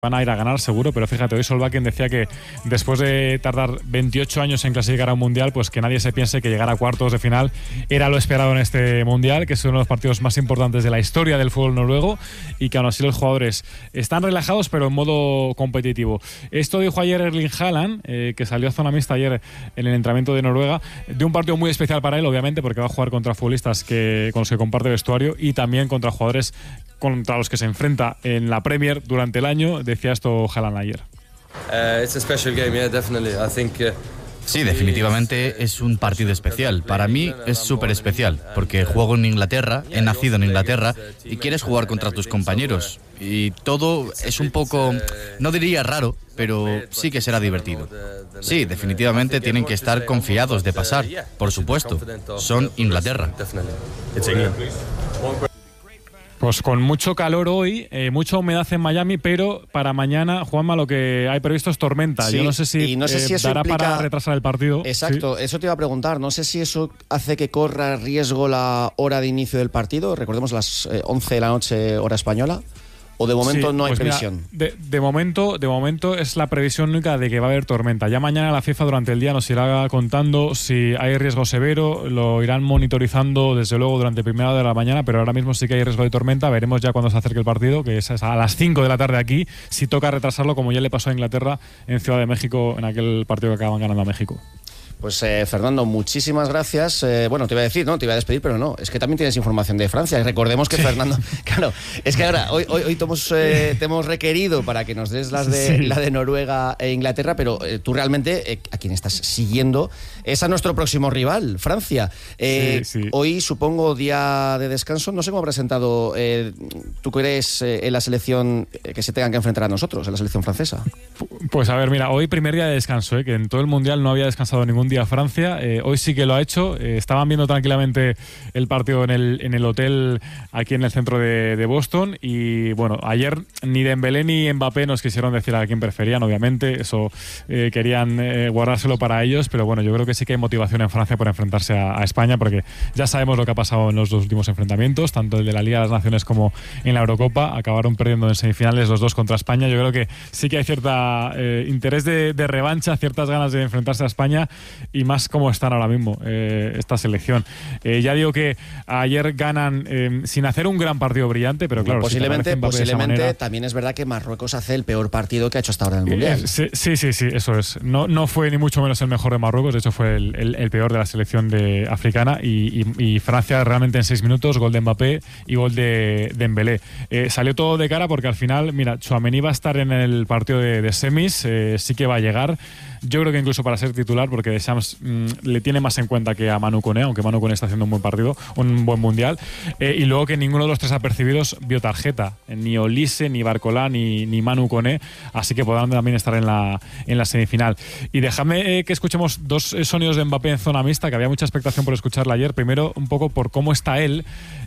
van a ir a ganar seguro, pero fíjate, hoy Solbakken decía que después de tardar 28 años en clasificar a un mundial, pues que nadie se piense que llegar a cuartos de final era lo esperado en este mundial, que es uno de los partidos más importantes de la historia del fútbol noruego y que aún así los jugadores están relajados pero en modo competitivo. Esto dijo ayer Erling Haaland, que salió a zona mixta ayer en el entrenamiento de Noruega, de un partido muy especial para él, obviamente, porque va a jugar contra futbolistas con los que comparte vestuario y también contra jugadores contra los que se enfrenta en la Premier durante el año. Decía esto Haaland ayer. It's a special game, yeah, definitely. I think sí, definitivamente es un partido especial. Para mí es súper especial, porque juego en Inglaterra, he nacido en Inglaterra y quieres jugar contra tus compañeros. Y todo es un poco, no diría raro, pero sí que será divertido. Sí, definitivamente tienen que estar confiados de pasar, por supuesto. Son Inglaterra. Pues con mucho calor hoy, mucha humedad en Miami, pero para mañana, Juanma, lo que hay previsto es tormenta. Sí, yo no sé si eso dará implica para retrasar el partido. Exacto, sí. Eso te iba a preguntar. No sé si eso hace que corra riesgo la hora de inicio del partido. Recordemos las 11 de la noche, hora española. ¿O de momento sí, no hay pues previsión? Mira, de momento es la previsión única de que va a haber tormenta. Ya mañana la FIFA durante el día nos irá contando si hay riesgo severo, lo irán monitorizando desde luego durante primera hora de la mañana, pero ahora mismo sí que hay riesgo de tormenta. Veremos ya cuando se acerque el partido, que es a las 5 de la tarde aquí, si toca retrasarlo, como ya le pasó a Inglaterra en Ciudad de México en aquel partido que acaban ganando a México. Pues Fernando, muchísimas gracias. Bueno, te iba a decir, ¿no? Te iba a despedir, pero no. Es que también tienes información de Francia. Y recordemos que Fernando... Claro, es que ahora, hoy te hemos requerido para que nos des la de Noruega e Inglaterra, pero tú realmente, a quien estás siguiendo, es a nuestro próximo rival, Francia. Sí. Hoy, supongo, día de descanso. No sé cómo ha presentado... ¿Tú crees en la selección que se tengan que enfrentar a nosotros, en la selección francesa? Pues a ver, mira, hoy primer día de descanso, que en todo el Mundial no había descansado ningún día Francia. Hoy sí que lo ha hecho. Estaban viendo tranquilamente el partido en el hotel aquí en el centro de Boston y bueno, ayer ni Dembélé ni Mbappé nos quisieron decir a quién preferían, obviamente. Eso querían guardárselo para ellos, pero bueno, yo creo que sí que hay motivación en Francia por enfrentarse a España, porque ya sabemos lo que ha pasado en los dos últimos enfrentamientos, tanto el de la Liga de las Naciones como en la Eurocopa. Acabaron perdiendo en semifinales los dos contra España. Yo creo que sí que hay cierta interés de revancha, ciertas ganas de enfrentarse a España, y más como están ahora mismo esta selección. Ya digo que ayer ganan sin hacer un gran partido brillante, pero claro, posiblemente manera, también es verdad que Marruecos hace el peor partido que ha hecho hasta ahora en el Mundial. Sí, eso es. No fue ni mucho menos el mejor de Marruecos, de hecho fue el peor de la selección africana, y Francia realmente en 6 minutos, gol de Mbappé y gol de Dembélé. Salió todo de cara porque al final, mira, Tchouaméni va a estar en el partido de semis, sí que va a llegar. Yo creo que incluso para ser titular, porque Deschamps le tiene más en cuenta que a Manu Koné, aunque Manu Koné está haciendo un buen partido, un buen mundial. Y luego que ninguno de los tres apercibidos vio tarjeta, ni Olise, ni Barcola, ni Manu Koné, así que podrán también estar en la semifinal. Y dejadme que escuchemos dos sonidos de Mbappé en zona mixta, que había mucha expectación por escucharla ayer. Primero, un poco por cómo está él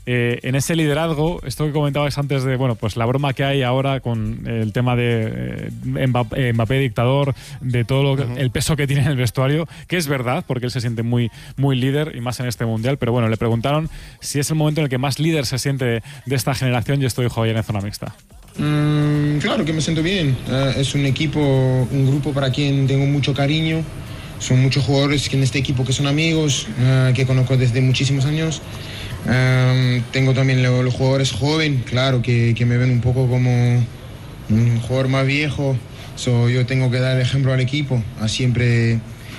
en ese liderazgo, esto que comentabas antes de, bueno, pues la broma que hay ahora con el tema de Mbappé dictador, de todo lo que el peso que tiene en el vestuario, que es verdad, porque él se siente muy, muy líder, y más en este mundial. Pero bueno, le preguntaron si es el momento en el que más líder se siente de esta generación, y esto dijo ayer en zona mixta. Claro que me siento bien. Es un equipo, un grupo para quien tengo mucho cariño. Son muchos jugadores que en este equipo que son amigos, que conozco desde muchísimos años. Tengo también los jugadores jóvenes, claro, que me ven un poco como un jugador más viejo. Yo tengo que dar ejemplo al equipo, a siempre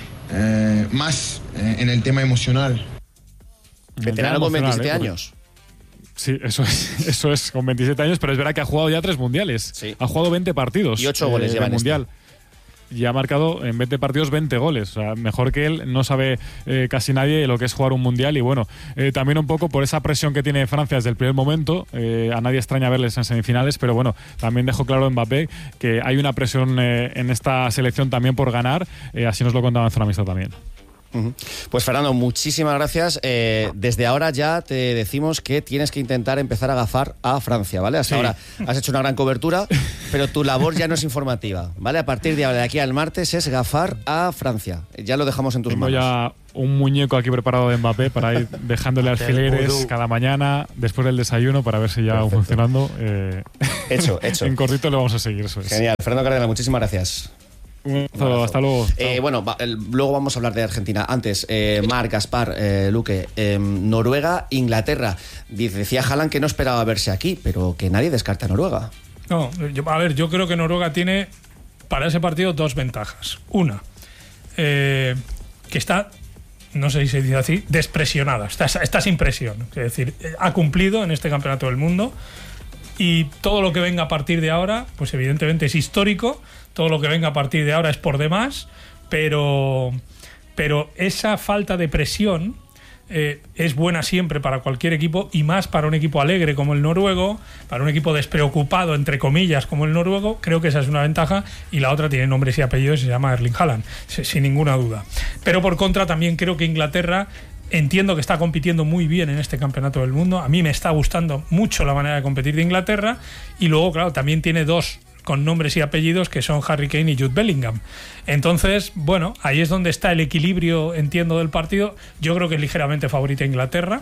más en el tema emocional. Veterano con 27 años. Sí, eso es, con 27 años, pero es verdad que ha jugado ya 3 mundiales. Sí. Ha jugado 20 partidos. Y 8 goles lleva en mundial. Y ha marcado en 20 partidos 20 goles. O sea, mejor que él no sabe casi nadie lo que es jugar un mundial. Y bueno, también un poco por esa presión que tiene Francia desde el primer momento. A nadie extraña verles en semifinales, pero bueno, también dejó claro Mbappé que hay una presión en esta selección también por ganar. Así nos lo contaba en zona mixta también. Pues Fernando, muchísimas gracias. Desde ahora ya te decimos que tienes que intentar empezar a gafar a Francia, ¿vale? Hasta ahora has hecho una gran cobertura, pero tu labor ya no es informativa, ¿vale? A partir de ahora, de aquí al martes, es gafar a Francia. Ya lo dejamos en tus manos. Ya un muñeco aquí preparado de Mbappé para ir dejándole alfileres cada mañana después del desayuno para ver si ya va funcionando. Hecho. En cortito le vamos a seguir, eso es. Genial. Fernando Cárdenas, muchísimas gracias. Hasta luego. Bueno, luego vamos a hablar de Argentina. Antes, Marc, Gaspar, Luque, Noruega, Inglaterra. Decía Haaland que no esperaba verse aquí, pero que nadie descarta a Noruega. No, yo creo que Noruega tiene para ese partido dos ventajas. Una, que está, no sé si se dice así, despresionada, está sin presión. Es decir, ha cumplido en este campeonato del mundo y todo lo que venga a partir de ahora, pues evidentemente es histórico. Todo lo que venga a partir de ahora es por demás, pero esa falta de presión es buena siempre para cualquier equipo y más para un equipo alegre como el noruego, para un equipo despreocupado, entre comillas, como el noruego. Creo que esa es una ventaja y la otra tiene nombres y apellidos y se llama Erling Haaland, sin ninguna duda. Pero por contra también creo que Inglaterra, entiendo que está compitiendo muy bien en este campeonato del mundo. A mí me está gustando mucho la manera de competir de Inglaterra y luego, claro, también tiene dos con nombres y apellidos que son Harry Kane y Jude Bellingham. Entonces, bueno, ahí es donde está el equilibrio, entiendo, del partido. Yo creo que es ligeramente favorita Inglaterra,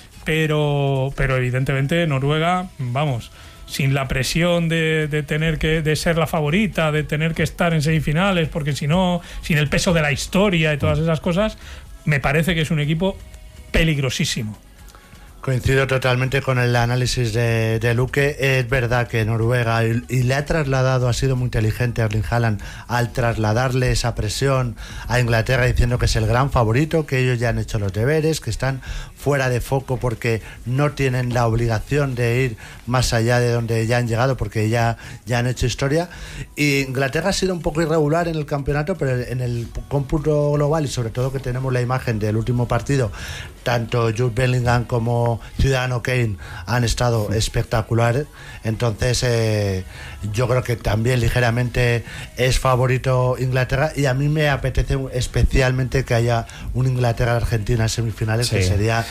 pero evidentemente Noruega, vamos, sin la presión de tener de ser la favorita, de tener que estar en semifinales, porque si no, sin el peso de la historia y todas esas cosas, me parece que es un equipo peligrosísimo. Coincido totalmente con el análisis de Luque. Es verdad que Noruega, y le ha trasladado, ha sido muy inteligente Erling Haaland al trasladarle esa presión a Inglaterra diciendo que es el gran favorito, que ellos ya han hecho los deberes, que están fuera de foco porque no tienen la obligación de ir más allá de donde ya han llegado porque ya han hecho historia. Y Inglaterra ha sido un poco irregular en el campeonato, pero en el cómputo global, y sobre todo que tenemos la imagen del último partido, tanto Jude Bellingham como Ciudadano Kane han estado espectaculares. Entonces yo creo que también ligeramente es favorito Inglaterra, y a mí me apetece especialmente que haya un Inglaterra-Argentina en semifinales, que sería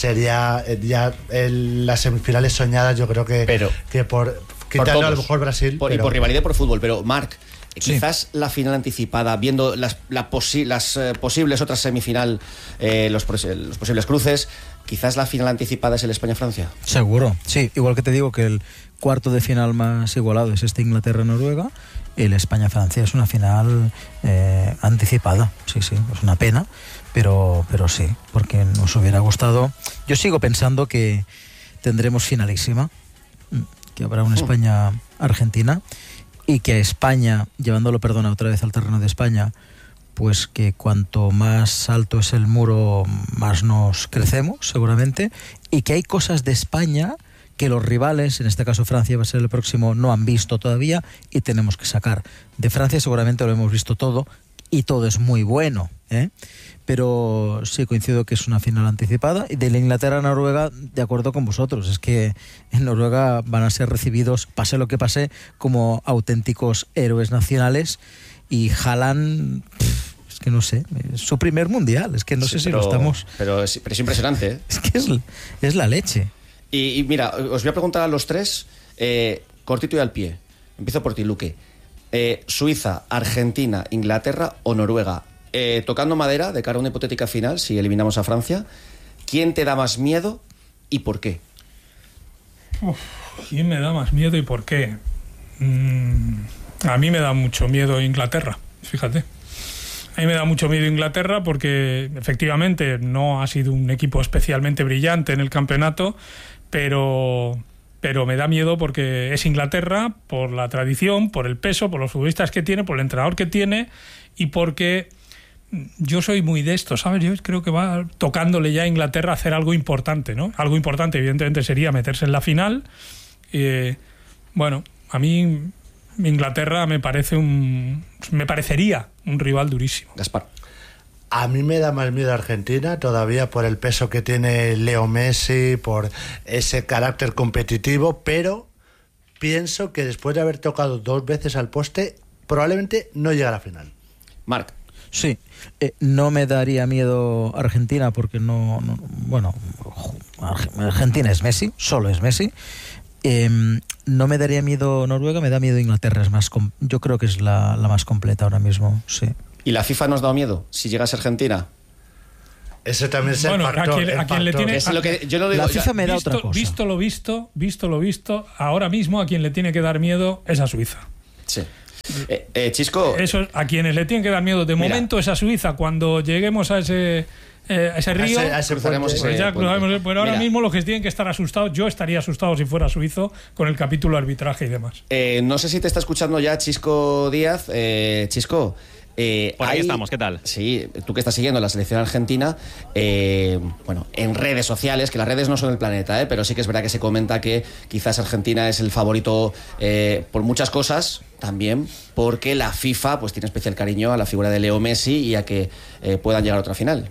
ya las semifinales soñadas. Yo creo que por quitando a lo mejor Brasil y por rivalidad por fútbol. Pero Marc, quizás la final anticipada, viendo las posibles otras semifinal, los posibles cruces, quizás la final anticipada es el España-Francia. Seguro, sí. Igual que te digo que el cuarto de final más igualado es este Inglaterra-Noruega, el España-Francia es una final anticipada. Sí, es una pena, pero sí, porque nos hubiera gustado. Yo sigo pensando que tendremos finalísima, que habrá una España-Argentina, y que a España, llevándolo, otra vez al terreno de España, pues que cuanto más alto es el muro, más nos crecemos, seguramente, y que hay cosas de España que los rivales, en este caso Francia va a ser el próximo, no han visto todavía y tenemos que sacar. De Francia seguramente lo hemos visto todo y todo es muy bueno, pero sí coincido que es una final anticipada. Y de la Inglaterra-Noruega, de acuerdo con vosotros, es que en Noruega van a ser recibidos, pase lo que pase, como auténticos héroes nacionales. Y Haaland, es que no sé, es su primer mundial, es que no sé si lo estamos... Pero es impresionante, Es que es la leche. Y mira, os voy a preguntar a los tres, cortito y al pie. Empiezo por ti, Luque. Suiza, Argentina, Inglaterra o Noruega. Tocando madera, de cara a una hipotética final, si eliminamos a Francia, ¿quién te da más miedo y por qué? ¿Quién me da más miedo y por qué? A mí me da mucho miedo Inglaterra, fíjate. A mí me da mucho miedo Inglaterra porque efectivamente no ha sido un equipo especialmente brillante en el campeonato, pero me da miedo porque es Inglaterra, por la tradición, por el peso, por los futbolistas que tiene, por el entrenador que tiene, y porque yo soy muy de esto, ¿sabes? Yo creo que va tocándole ya a Inglaterra a hacer algo importante, ¿no? Algo importante, evidentemente, sería meterse en la final. Bueno, a mí Inglaterra me parecería un rival durísimo. Gaspar. A mí me da más miedo Argentina todavía por el peso que tiene Leo Messi, por ese carácter competitivo, pero pienso que después de haber tocado 2 veces al poste, probablemente no llegue a la final. Marc. Sí, no me daría miedo Argentina porque bueno, Argentina es Messi, solo es Messi. No me daría miedo Noruega, me da miedo Inglaterra, yo creo que es la más completa ahora mismo, sí. ¿Y la FIFA nos da miedo si llegase Argentina? Ese también es el factor. A quien le tiene, es lo que yo no digo, la FIFA me da otra cosa. Visto lo visto, ahora mismo a quien le tiene que dar miedo es a Suiza. Sí. Chisco. Eso, a quienes le tienen que dar miedo de momento es a Suiza. Cuando lleguemos a ese río, pues ya cruzaremos. Pero ahora mismo los que tienen que estar asustados, yo estaría asustado si fuera suizo con el capítulo arbitraje y demás. No sé si te está escuchando ya Chisco Díaz. Chisco. Por ahí estamos, ¿qué tal? Sí, tú que estás siguiendo la selección argentina, bueno, en redes sociales, que las redes no son el planeta, pero sí que es verdad que se comenta que quizás Argentina es el favorito por muchas cosas, también porque la FIFA pues tiene especial cariño a la figura de Leo Messi y a que puedan llegar a otra final.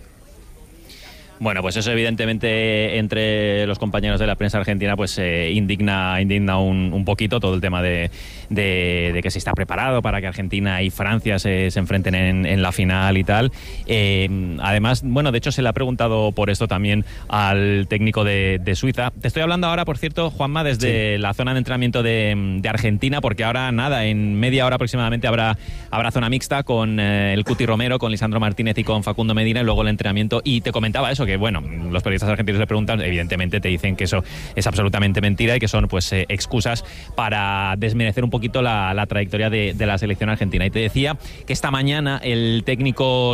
Bueno, pues eso evidentemente entre los compañeros de la prensa argentina pues indigna un poquito todo el tema de que se está preparado para que Argentina y Francia se enfrenten en la final y tal. Además, bueno, de hecho se le ha preguntado por esto también al técnico de Suiza. Te estoy hablando ahora, por cierto, Juanma, desde la zona de entrenamiento de Argentina, porque ahora nada, en media hora aproximadamente habrá zona mixta con el Cuti Romero, con Lisandro Martínez y con Facundo Medina, y luego el entrenamiento. Y te comentaba eso, que bueno, los periodistas argentinos le preguntan, evidentemente te dicen que eso es absolutamente mentira y que son pues excusas para desmerecer un poquito la trayectoria de la selección argentina. Y te decía que esta mañana el técnico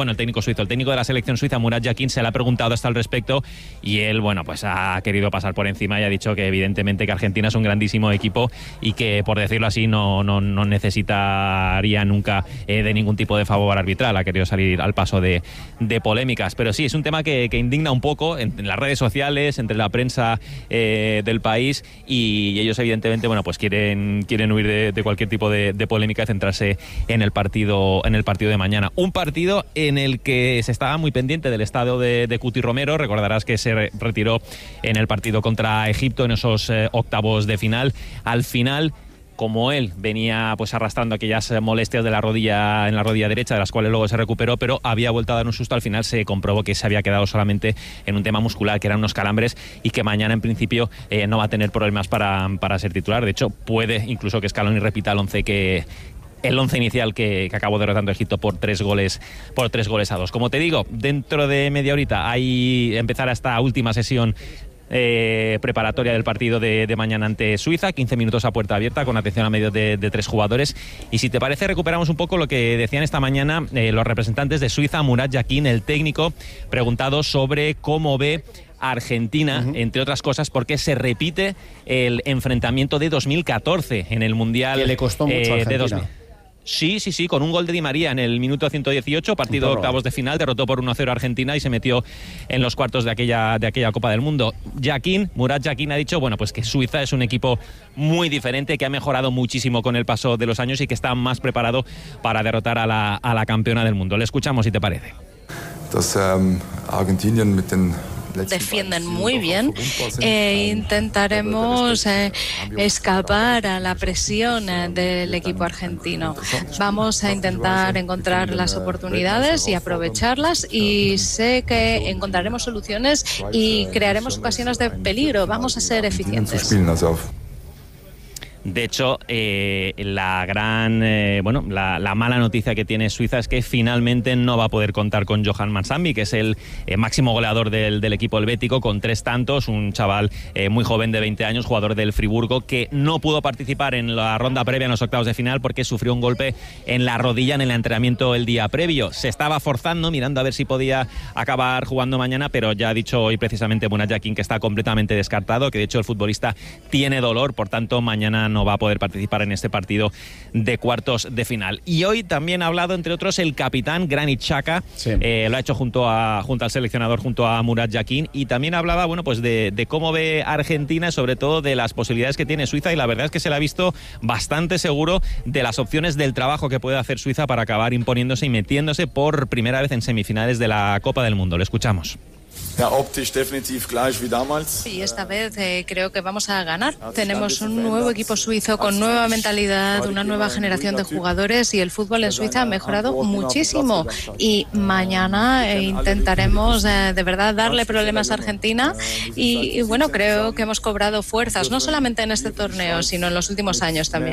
de la selección suiza, Murat Yakin, se le ha preguntado hasta al respecto y él, bueno, pues ha querido pasar por encima y ha dicho que evidentemente que Argentina es un grandísimo equipo y que, por decirlo así, no necesitaría nunca de ningún tipo de favor arbitral. Ha querido salir al paso de polémicas, pero sí, es un tema que indigna un poco en las redes sociales, entre la prensa del país, y ellos evidentemente, bueno, pues quieren huir de cualquier tipo de polémica y centrarse en el partido de mañana. Un partido en el que se estaba muy pendiente del estado de Cuti Romero. Recordarás que se retiró en el partido contra Egipto en esos octavos de final. Al final, como él venía pues arrastrando aquellas molestias en la rodilla derecha, de las cuales luego se recuperó, pero había vuelto a dar un susto, al final se comprobó que se había quedado solamente en un tema muscular, que eran unos calambres, y que mañana en principio no va a tener problemas para ser titular. De hecho, puede incluso que Scaloni repita el once inicial que acabó derrotando a Egipto por 3 goles a 2. Como te digo, dentro de media horita empezará esta última sesión preparatoria del partido de mañana ante Suiza, 15 minutos a puerta abierta con atención a medios de 3 jugadores. Y si te parece, recuperamos un poco lo que decían esta mañana los representantes de Suiza. Murat Yakin, el técnico, preguntado sobre cómo ve Argentina, entre otras cosas, porque se repite el enfrentamiento de 2014 en el Mundial, que le costó mucho a Argentina. Sí, con un gol de Di María en el minuto 118, partido de octavos de final, derrotó por 1-0 a Argentina y se metió en los cuartos de aquella Copa del Mundo. Murat Yakin ha dicho, bueno, pues que Suiza es un equipo muy diferente, que ha mejorado muchísimo con el paso de los años y que está más preparado para derrotar a la campeona del mundo. Le escuchamos, si te parece. Defienden muy bien e intentaremos escapar a la presión del equipo argentino. Vamos a intentar encontrar las oportunidades y aprovecharlas, y sé que encontraremos soluciones y crearemos ocasiones de peligro. Vamos a ser eficientes. De hecho, la mala noticia que tiene Suiza es que finalmente no va a poder contar con Johan Mansambi, que es el máximo goleador del equipo helvético, con 3 tantos, un chaval muy joven de 20 años, jugador del Friburgo, que no pudo participar en la ronda previa, en los octavos de final, porque sufrió un golpe en la rodilla en el entrenamiento el día previo. Se estaba forzando, mirando a ver si podía acabar jugando mañana, pero ya ha dicho hoy precisamente Murat Yakin que está completamente descartado, que de hecho el futbolista tiene dolor, por tanto mañana no va a poder participar en este partido de cuartos de final. Y hoy también ha hablado, entre otros, el capitán Granit Xhaka. Sí. Lo ha hecho junto al seleccionador, junto a Murat Yakin, y también hablaba, bueno, pues de cómo ve Argentina y sobre todo de las posibilidades que tiene Suiza, y la verdad es que se le ha visto bastante seguro de las opciones del trabajo que puede hacer Suiza para acabar imponiéndose y metiéndose por primera vez en semifinales de la Copa del Mundo. Lo escuchamos. Y esta vez creo que vamos a ganar. Tenemos un nuevo equipo suizo con nueva mentalidad, una nueva generación de jugadores y el fútbol en Suiza ha mejorado muchísimo. Y mañana intentaremos de verdad darle problemas a Argentina y bueno, creo que hemos cobrado fuerzas, no solamente en este torneo, sino en los últimos años también.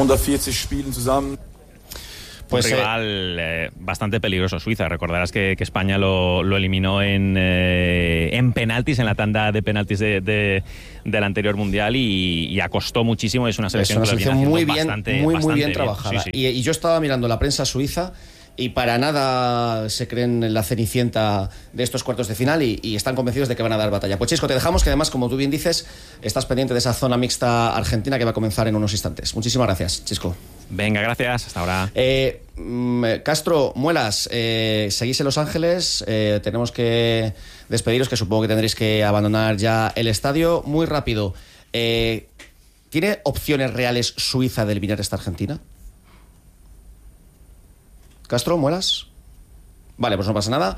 Pues un rival bastante peligroso, Suiza. Recordarás que España lo eliminó en penaltis, en la tanda de penaltis del anterior mundial y acostó muchísimo. Es una selección muy bastante bien trabajada. Sí. Y yo estaba mirando la prensa suiza y para nada se creen en la cenicienta de estos cuartos de final y están convencidos de que van a dar batalla. Pues Chisco, te dejamos, que además, como tú bien dices, estás pendiente de esa zona mixta argentina que va a comenzar en unos instantes. Muchísimas gracias, Chisco. Venga, gracias, hasta ahora. Castro, Muelas, seguís en Los Ángeles, tenemos que despediros, que supongo que tendréis que abandonar ya el estadio. Muy rápido, ¿tiene opciones reales Suiza de eliminar esta Argentina? Castro, Muelas. Vale, pues no pasa nada.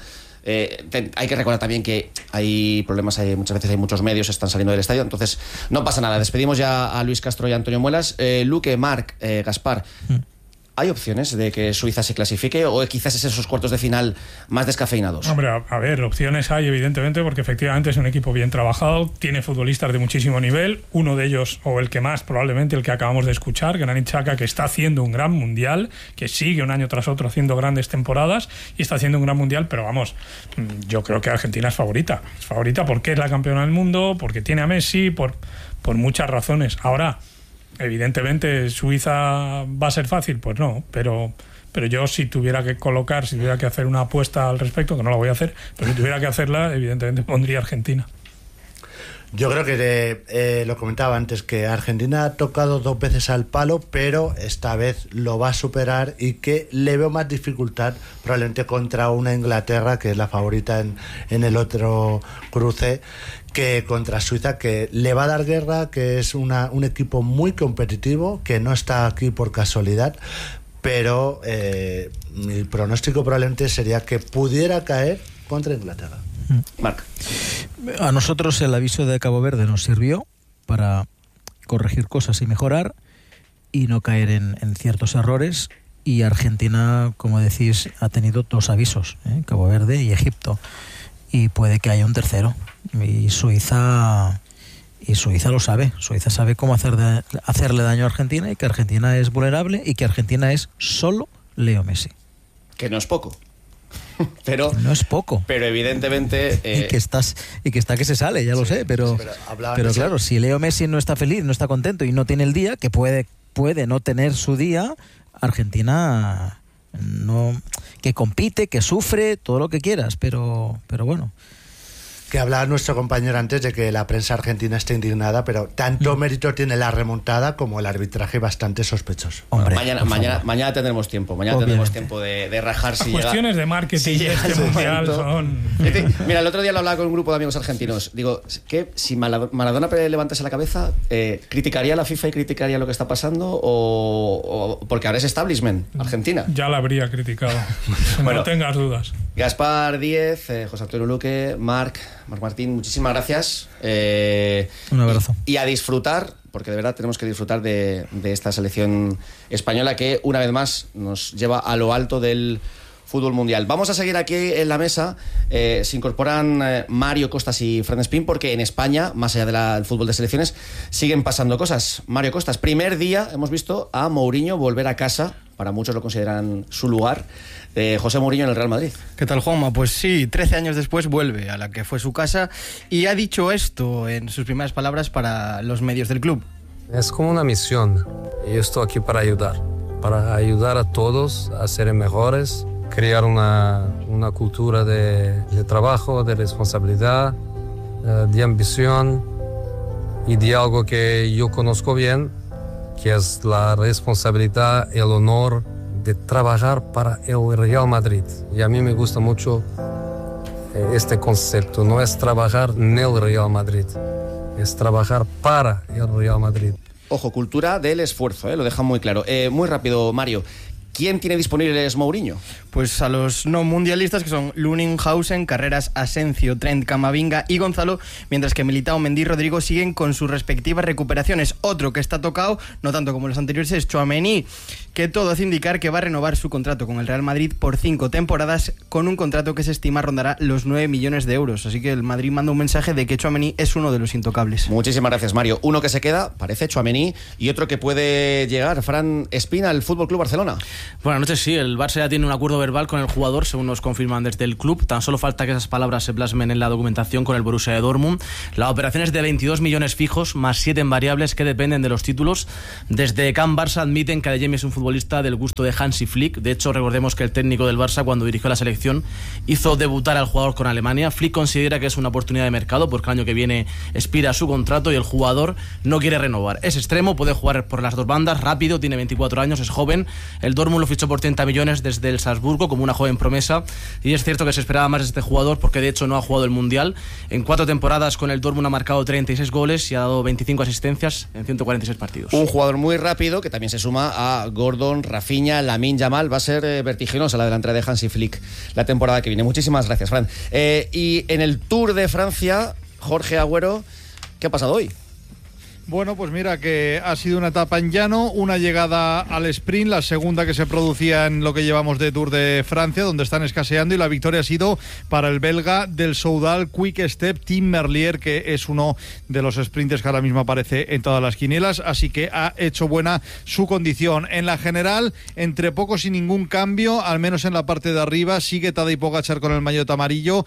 Hay que recordar también que hay problemas, muchas veces hay muchos medios están saliendo del estadio, entonces no pasa nada. Despedimos ya a Luis Castro y a Antonio Muelas. Luque, Marc, Gaspar, ¿hay opciones de que Suiza se clasifique o quizás es esos cuartos de final más descafeinados? Hombre, a ver, opciones hay evidentemente, porque efectivamente es un equipo bien trabajado, tiene futbolistas de muchísimo nivel, uno de ellos, o el que más probablemente, el que acabamos de escuchar, Granit Xhaka, que está haciendo un gran mundial, que sigue un año tras otro haciendo grandes temporadas y está haciendo un gran mundial, pero vamos, yo creo que Argentina es favorita porque es la campeona del mundo, porque tiene a Messi, por muchas razones. Ahora, evidentemente, ¿Suiza va a ser fácil? Pues no, pero yo si tuviera que hacer una apuesta al respecto, que no la voy a hacer, pero si tuviera que hacerla, evidentemente pondría Argentina. Yo creo que lo comentaba antes, que Argentina ha tocado 2 veces al palo, pero esta vez lo va a superar y que le veo más dificultad probablemente contra una Inglaterra, que es la favorita en el otro cruce, que contra Suiza, que le va a dar guerra, que es un equipo muy competitivo, que no está aquí por casualidad, pero mi pronóstico probablemente sería que pudiera caer contra Inglaterra. Marc. A nosotros el aviso de Cabo Verde nos sirvió para corregir cosas y mejorar y no caer en ciertos errores, y Argentina, como decís, ha tenido 2 avisos, Cabo Verde y Egipto, y puede que haya un tercero, y Suiza lo sabe. Suiza sabe cómo hacerle daño a Argentina, y que Argentina es vulnerable y que Argentina es solo Leo Messi. Que no es poco. Pero no es poco, pero evidentemente y que está que se sale, ya lo sé, pero claro, si Leo Messi no está feliz, no está contento y no tiene el día, que puede no tener su día, Argentina no, que compite, que sufre, todo lo que quieras, pero bueno. Que hablaba nuestro compañero antes de que la prensa argentina está indignada, pero tanto mérito tiene la remontada como el arbitraje bastante sospechoso. Hombre, mañana tendremos tiempo. Tendremos tiempo de rajar. Las cuestiones de marketing de este mundial son... Mira, el otro día lo hablaba con un grupo de amigos argentinos. Digo, que si Maradona levantase la cabeza, ¿criticaría a la FIFA y criticaría lo que está pasando? O porque ahora es establishment Argentina. Ya la habría criticado. No tengas dudas. Gaspar Díez, José Antonio Luque, Marc Martín, muchísimas gracias. Un abrazo. Y a disfrutar, porque de verdad tenemos que disfrutar de esta selección española que una vez más nos lleva a lo alto del fútbol mundial. Vamos a seguir aquí en la mesa. Se incorporan Mario Costas y Fran Espín, porque en España, más allá del fútbol de selecciones, siguen pasando cosas. Mario Costas, primer día hemos visto a Mourinho volver a casa, para muchos lo consideran su lugar, de José Mourinho en el Real Madrid. ¿Qué tal, Juanma? Pues sí, 13 años después vuelve a la que fue su casa y ha dicho esto en sus primeras palabras para los medios del club. Es como una misión y estoy aquí para ayudar a todos a ser mejores, crear una cultura de trabajo, de responsabilidad, de ambición y de algo que yo conozco bien, que es la responsabilidad, el honor de trabajar para el Real Madrid. Y a mí me gusta mucho este concepto. No es trabajar en el Real Madrid, es trabajar para el Real Madrid. Ojo, cultura del esfuerzo, lo deja muy claro. Muy rápido, Mario. ¿Quién tiene disponibles Mourinho? Pues a los no mundialistas, que son Lunninghausen, Carreras, Asencio, Trent, Camavinga y Gonzalo, mientras que Militao, Mendy y Rodrigo siguen con sus respectivas recuperaciones. Otro que está tocado, no tanto como los anteriores, es Tchouaméni, que todo hace indicar que va a renovar su contrato con el Real Madrid por 5 temporadas, con un contrato que se estima rondará los 9 millones de euros. Así que el Madrid manda un mensaje de que Tchouaméni es uno de los intocables. Muchísimas gracias, Mario. Uno que se queda, parece Tchouaméni, y otro que puede llegar, Fran Espina, al FC Barcelona. Buenas noches, sí, el Barça ya tiene un acuerdo verbal con el jugador, según nos confirman desde el club. Tan solo falta que esas palabras se plasmen en la documentación con el Borussia de Dortmund. La operación es de 22 millones fijos, más 7 en variables que dependen de los títulos. Desde Camp Barça admiten que Adeyemi es un futbolista del gusto de Hansi Flick. De hecho, recordemos que el técnico del Barça, cuando dirigió la selección, hizo debutar al jugador con Alemania. Flick considera que es una oportunidad de mercado porque el año que viene expira su contrato y el jugador no quiere renovar. Es extremo, puede jugar por las dos bandas, rápido, tiene 24 años, es joven. El Dortmund lo fichó por 30 millones desde el Salzburgo como una joven promesa, y es cierto que se esperaba más de este jugador porque de hecho no ha jugado el Mundial. En 4 temporadas con el Dortmund ha marcado 36 goles y ha dado 25 asistencias en 146 partidos. Un jugador muy rápido que también se suma a Gordon, Rafinha, Lamine Yamal. Va a ser vertiginosa la delantera de Hansi Flick la temporada que viene. Muchísimas gracias, Fran. Y en el Tour de Francia, Jorge Agüero, ¿qué ha pasado hoy? Bueno, pues mira que ha sido una etapa en llano, una llegada al sprint, la segunda que se producía en lo que llevamos de Tour de Francia, donde están escaseando, y la victoria ha sido para el belga del Soudal Quick Step, Tim Merlier, que es uno de los sprinters que ahora mismo aparece en todas las quinielas, así que ha hecho buena su condición. En la general, entre pocos y ningún cambio, al menos en la parte de arriba, sigue Tadej Pogačar con el maillot amarillo,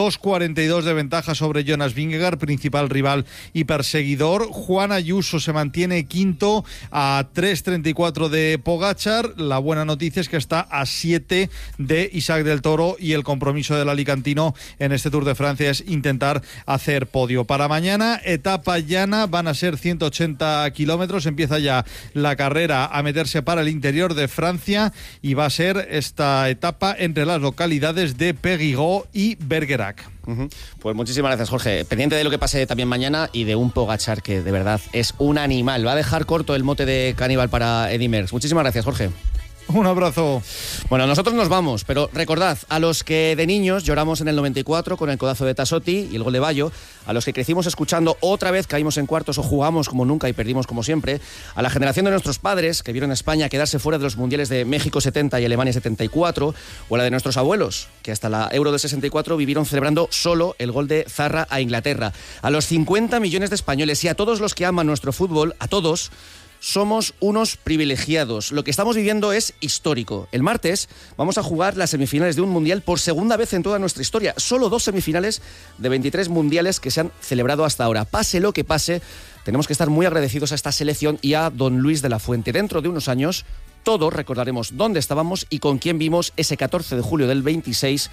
2.42 de ventaja sobre Jonas Vingegaard, principal rival y perseguidor. Juan Ayuso se mantiene quinto a 3.34 de Pogačar. La buena noticia es que está a 7 de Isaac del Toro, y el compromiso del alicantino en este Tour de Francia es intentar hacer podio. Para mañana, etapa llana, van a ser 180 kilómetros, empieza ya la carrera a meterse para el interior de Francia, y va a ser esta etapa entre las localidades de Périgueux y Bergerac. Pues muchísimas gracias, Jorge. Pendiente de lo que pase también mañana y de un Pogačar que de verdad es un animal. Va a dejar corto el mote de caníbal para Eddy Merckx. Muchísimas gracias, Jorge. Un abrazo. Bueno, nosotros nos vamos, pero recordad, a los que de niños lloramos en el 94 con el codazo de Tassotti y el gol de Bayo, a los que crecimos escuchando otra vez caímos en cuartos o jugamos como nunca y perdimos como siempre, a la generación de nuestros padres que vieron a España quedarse fuera de los mundiales de México 70 y Alemania 74, o a la de nuestros abuelos, que hasta la Euro del 64 vivieron celebrando solo el gol de Zarra a Inglaterra, a los 50 millones de españoles y a todos los que aman nuestro fútbol, a todos, somos unos privilegiados. Lo que estamos viviendo es histórico. El martes vamos a jugar las semifinales de un mundial por segunda vez en toda nuestra historia. Solo 2 semifinales de 23 mundiales que se han celebrado hasta ahora. Pase lo que pase, tenemos que estar muy agradecidos a esta selección y a don Luis de la Fuente. Dentro de unos años, todos recordaremos dónde estábamos y con quién vimos ese 14 de julio del 26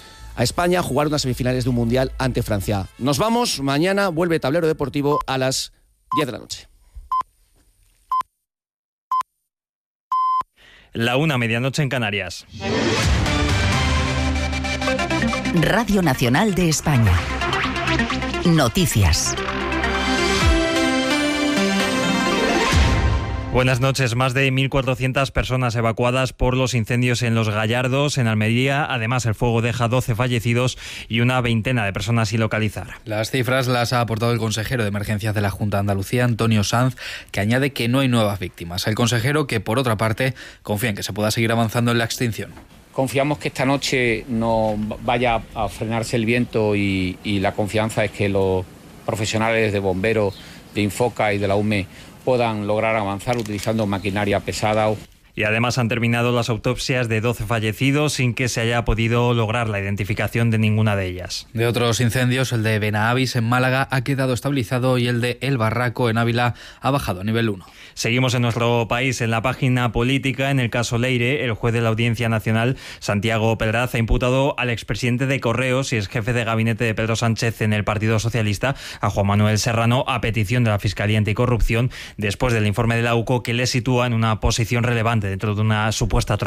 a España jugar unas semifinales de un mundial ante Francia. Nos vamos. Mañana vuelve Tablero Deportivo a las 10 de la noche. La 1, medianoche en Canarias. Radio Nacional de España. Noticias. Buenas noches. Más de 1.400 personas evacuadas por los incendios en Los Gallardos, en Almería. Además, el fuego deja 12 fallecidos y una veintena de personas sin localizar. Las cifras las ha aportado el consejero de Emergencias de la Junta de Andalucía, Antonio Sanz, que añade que no hay nuevas víctimas. El consejero, que por otra parte confía en que se pueda seguir avanzando en la extinción. Confiamos que esta noche no vaya a frenarse el viento y la confianza es que los profesionales de bomberos, de Infoca y de la UME puedan lograr avanzar utilizando maquinaria pesada. Y además han terminado las autopsias de 12 fallecidos sin que se haya podido lograr la identificación de ninguna de ellas. De otros incendios, el de Benahavis en Málaga ha quedado estabilizado y el de El Barraco en Ávila ha bajado a nivel 1. Seguimos en nuestro país. En la página política, en el caso Leire, el juez de la Audiencia Nacional, Santiago Pedraza, ha imputado al expresidente de Correos y ex jefe de gabinete de Pedro Sánchez en el Partido Socialista, a Juan Manuel Serrano, a petición de la Fiscalía Anticorrupción, después del informe de la UCO que le sitúa en una posición relevante dentro de una supuesta trama.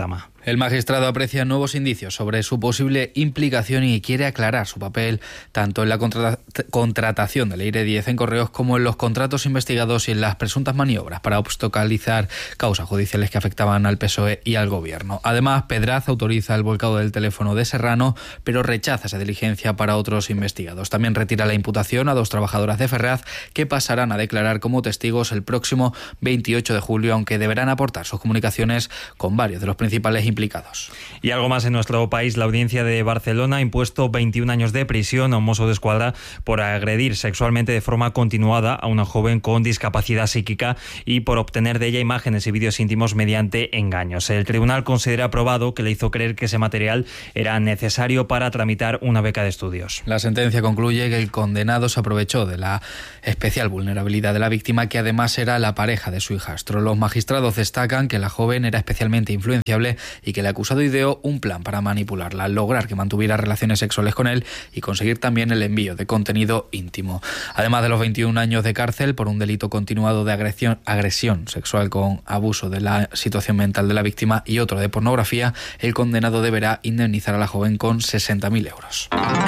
El magistrado aprecia nuevos indicios sobre su posible implicación y quiere aclarar su papel tanto en la contratación de Leire Díez en Correos como en los contratos investigados y en las presuntas maniobras para obstaculizar causas judiciales que afectaban al PSOE y al Gobierno. Además, Pedraz autoriza el volcado del teléfono de Serrano, pero rechaza esa diligencia para otros investigados. También retira la imputación a 2 trabajadoras de Ferraz que pasarán a declarar como testigos el próximo 28 de julio, aunque deberán aportar sus comunicaciones con varios de los principales implicados. Y algo más en nuestro país. La Audiencia de Barcelona ha impuesto 21 años de prisión a un mozo de escuadra por agredir sexualmente de forma continuada a una joven con discapacidad psíquica y por obtener de ella imágenes y vídeos íntimos mediante engaños. El tribunal considera probado que le hizo creer que ese material era necesario para tramitar una beca de estudios. La sentencia concluye que el condenado se aprovechó de la especial vulnerabilidad de la víctima, que además era la pareja de su hijastro. Los magistrados destacan que la joven era especialmente influenciable y que el acusado ideó un plan para manipularla, lograr que mantuviera relaciones sexuales con él y conseguir también el envío de contenido íntimo. Además de los 21 años de cárcel por un delito continuado de agresión sexual con abuso de la situación mental de la víctima y otro de pornografía, el condenado deberá indemnizar a la joven con 60.000 euros.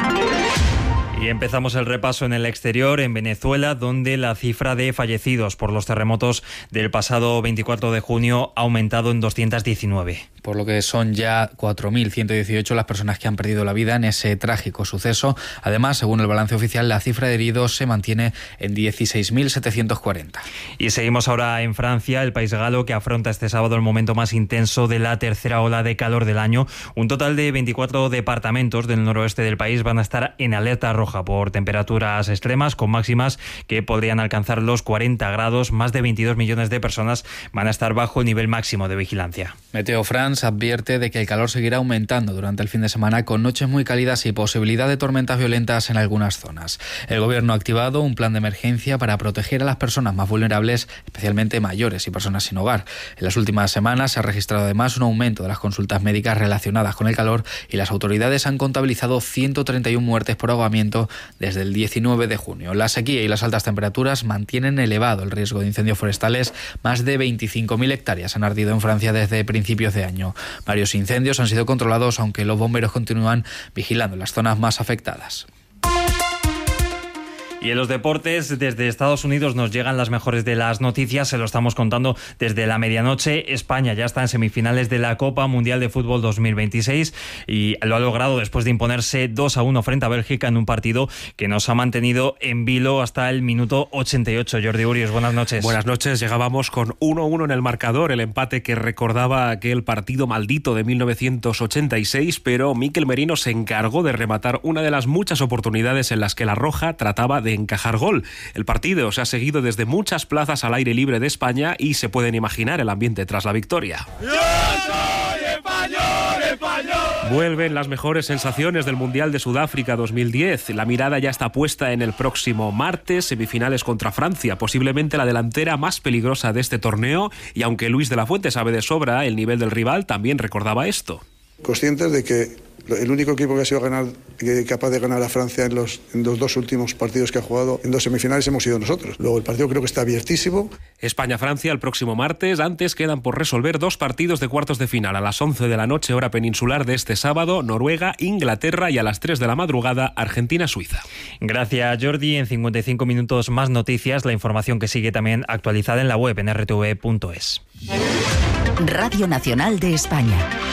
Y empezamos el repaso en el exterior, en Venezuela, donde la cifra de fallecidos por los terremotos del pasado 24 de junio ha aumentado en 219. Por lo que son ya 4.118 las personas que han perdido la vida en ese trágico suceso. Además, según el balance oficial, la cifra de heridos se mantiene en 16.740. Y seguimos ahora en Francia, el país galo, que afronta este sábado el momento más intenso de la tercera ola de calor del año. Un total de 24 departamentos del noroeste del país van a estar en alerta roja por temperaturas extremas, con máximas que podrían alcanzar los 40 grados. Más de 22 millones de personas van a estar bajo el nivel máximo de vigilancia. Meteo France advierte de que el calor seguirá aumentando durante el fin de semana, con noches muy cálidas y posibilidad de tormentas violentas en algunas zonas. El Gobierno ha activado un plan de emergencia para proteger a las personas más vulnerables, especialmente mayores y personas sin hogar. En las últimas semanas se ha registrado además un aumento de las consultas médicas relacionadas con el calor y las autoridades han contabilizado 131 muertes por ahogamiento desde el 19 de junio. La sequía y las altas temperaturas mantienen elevado el riesgo de incendios forestales. Más de 25.000 hectáreas han ardido en Francia desde principios de año. Varios incendios han sido controlados, aunque los bomberos continúan vigilando las zonas más afectadas. Y en los deportes, desde Estados Unidos nos llegan las mejores de las noticias, se lo estamos contando desde la medianoche. España ya está en semifinales de la Copa Mundial de Fútbol 2026 y lo ha logrado después de imponerse 2-1 frente a Bélgica en un partido que nos ha mantenido en vilo hasta el minuto 88. Jordi Urios, buenas noches. Buenas noches, llegábamos con 1-1 en el marcador, el empate que recordaba aquel partido maldito de 1986, pero Mikel Merino se encargó de rematar una de las muchas oportunidades en las que la Roja trataba de encajar gol. El partido se ha seguido desde muchas plazas al aire libre de España y se pueden imaginar el ambiente tras la victoria. ¡Yo soy español, español! Vuelven las mejores sensaciones del Mundial de Sudáfrica 2010. La mirada ya está puesta en el próximo martes, semifinales contra Francia, posiblemente la delantera más peligrosa de este torneo, y aunque Luis de la Fuente sabe de sobra el nivel del rival, también recordaba esto. Conscientes de que el único equipo que ha sido capaz de ganar a Francia en los 2 últimos partidos que ha jugado en 2 semifinales hemos sido nosotros. Luego el partido creo que está abiertísimo. España-Francia el próximo martes. Antes quedan por resolver 2 partidos de cuartos de final. A las 11 de la noche, hora peninsular de este sábado, Noruega-Inglaterra, y a las 3 de la madrugada, Argentina-Suiza. Gracias, Jordi. En 55 minutos más noticias, la información que sigue también actualizada en la web en rtv.es. Radio Nacional de España.